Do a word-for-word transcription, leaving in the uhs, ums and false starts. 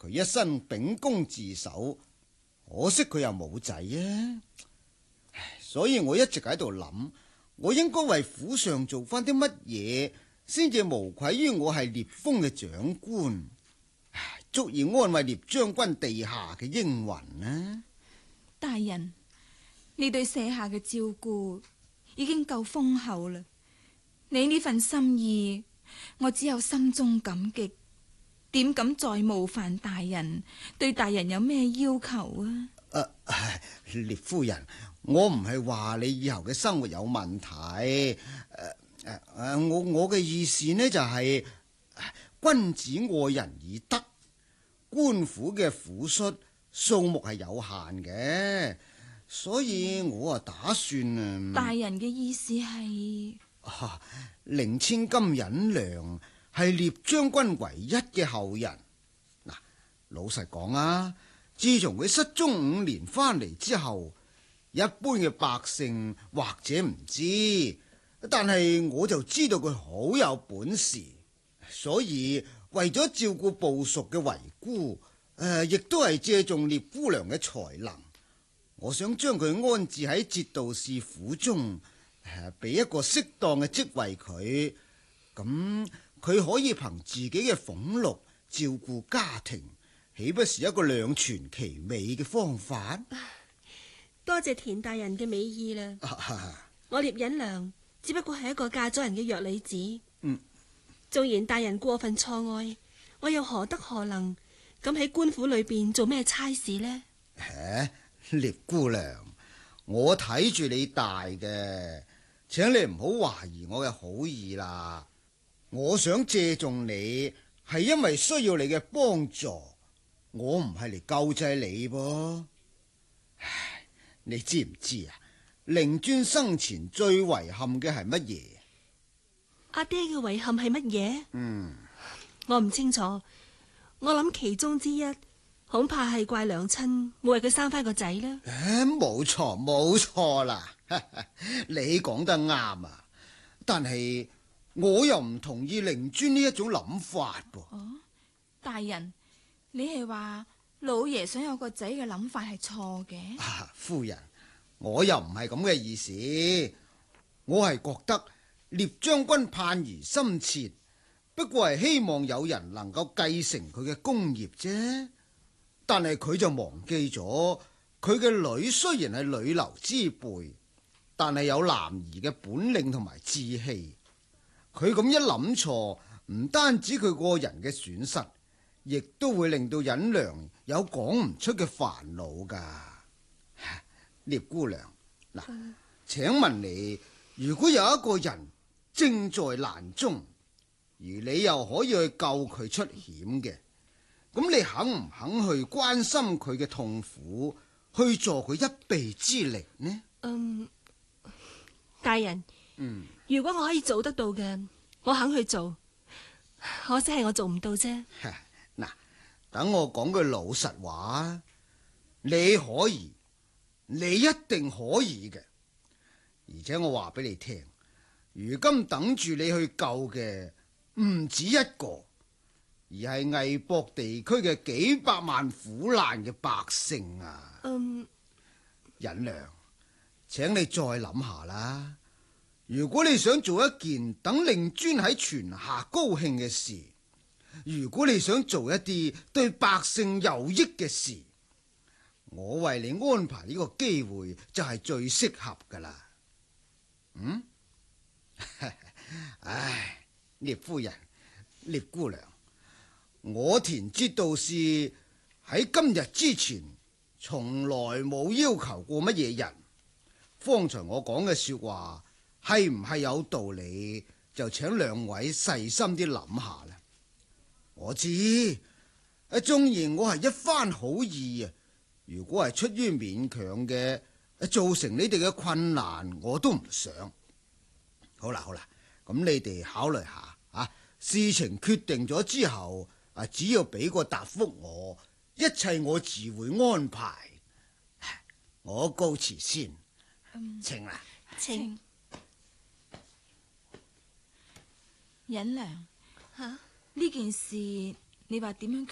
佢一生秉公自守，可惜佢又冇仔啊。所以我一直喺度諗，我應該為府上做翻啲乜嘢，先至無愧於我係聶風嘅長官，足以安慰聶將軍地下嘅英魂呢？ 大人，你對舍下嘅照顧已經夠豐厚啦，你呢份心意，我只有心中感激，點敢再冒犯大人？對大人有咩要求啊？ 誒、啊，聶夫人，我唔係話你以後嘅生活有問題，誒誒誒，我我嘅意思呢就係、是，君子愛人以德，官府嘅府恤數目係有限嘅，所以我啊打算啊， 大人嘅意思係， 啊，令千金忍良係聶將軍唯一嘅後人。嗱，老實講啊。自從佢失蹤五年翻嚟之後，一般嘅百姓或者唔知，但係我就知道佢好有本事，所以為咗照顧部屬嘅遺孤，誒、呃，亦都係借重聶姑娘嘅才能，我想將佢安置喺節度使府中，誒，俾一個適當嘅職位佢，咁佢可以憑自己嘅俸祿照顧家庭。豈不是一個兩全其美嘅方法？ 多謝田大人嘅美意啦。我聶忍良只不過係一個嫁咗人嘅弱女子。 嗯， 縱然大人過分錯愛，我又何德何能咁喺官府裏邊做咩差事呢？ 唉，聶姑娘，我睇住你大嘅，請你唔好懷疑我嘅好意啦。我想借重你，係因為需要你嘅幫助。我唔係嚟救濟你噃，唉，你知唔知啊？令尊生前最遺憾嘅係乜嘢？ 阿爹嘅遺憾係乜嘢？ 嗯， 我唔清楚。我諗其中之一，恐怕係怪娘親冇為佢生翻個仔啦。 唉，冇錯冇錯啦，你講得啱啊！但係我又唔同意令尊呢一種諗法噃。 哦，大人。你係話老爺想有個仔嘅諗法係錯嘅？ 啊，夫人，我又唔係咁嘅意思，我係覺得聶將軍盼兒心切，不過係希望有人能夠繼承佢嘅功業啫。但係佢就忘記咗，佢嘅女雖然係女流之輩，但係有男兒嘅本領同埋志氣。佢咁一諗錯，唔單止佢個人嘅損失，亦都會令到忍良有講唔出嘅煩惱噶。聶姑娘，嗱，嗯、請問你，如果有一個人正在難中，而你又可以去救佢出險嘅，咁你肯唔肯去關心佢嘅痛苦，去助佢一臂之力呢？ 嗯，大人， 嗯， 如果我可以做得到嘅，我肯去做，可惜係我做唔到啫。 嗱，等我講句老實話，你可以，你一定可以嘅。而且我話俾你聽，如今等住你去救嘅唔止一個，而係魏博地區嘅幾百萬苦難嘅百姓啊！ 嗯， 忍良，請你再諗下啦。如果你想做一件等令尊喺泉下高興嘅事，如果你想做一啲對百姓有益嘅事，我為你安排呢個機會就係最適合噶啦。嗯，唉，聶夫人、聶姑娘，我田節度使喺今日之前從來冇要求過乜嘢人。方才我講嘅說話係唔係有道理，就請兩位細心啲諗下啦。我知，誒，縱然我係一番好意啊，如果係出於勉強嘅，造成你哋嘅困難，我都唔想。好啦好啦，咁你哋考慮下啊，事情決定咗之後啊，只要俾個答覆我，一切我自會安排。我告辭先，請啦， 請忍良吓。 呢件事你話點樣